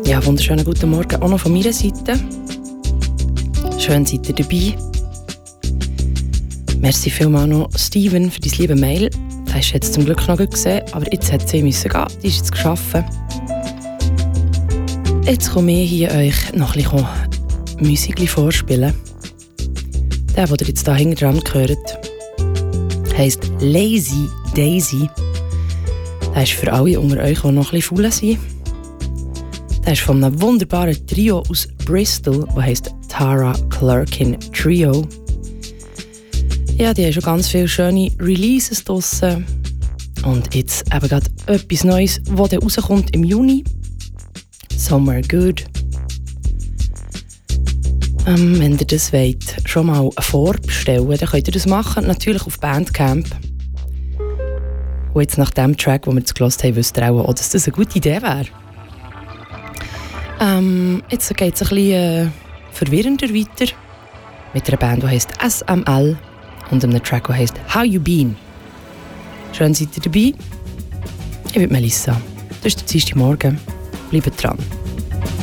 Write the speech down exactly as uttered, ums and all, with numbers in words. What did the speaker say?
Ja, wunderschönen guten Morgen auch noch von meiner Seite. Schön seid ihr dabei. Merci vielmals noch, Steven, für dein liebe Mail. Das hast du jetzt zum Glück noch gut gesehen, aber jetzt hat sie müssen gehen. Die ist jetzt geschaffen. Jetzt komme ich hier euch noch ein bisschen Musik vorspielen. Der, den ihr jetzt hier hinten dran hört, heisst Lazy Daisy. Der ist für alle unter euch, die noch ein bisschen faul sind. Der ist von einem wunderbaren Trio aus Bristol, das heisst Tara Clerkin Trio. Ja, die haben schon ganz viele schöne Releases draussen. Und jetzt eben gerade etwas Neues, das dann rauskommt im Juni. Somewhere Good. Ähm, wenn ihr das wollt, schon mal vorbestellen, dann könnt ihr das machen. Natürlich auf Bandcamp. Und jetzt nach dem Track, den wir jetzt gehört haben, wisst ihr auch, dass das eine gute Idee wäre. Ähm, jetzt geht es ein bisschen äh, verwirrender weiter. Mit einer Band, die heisst S M L. Und einem Track, der heisst How You Been. Schön seid ihr dabei. Ich bin Melissa. Das ist der Dienstagmorgen. Bleibt dran.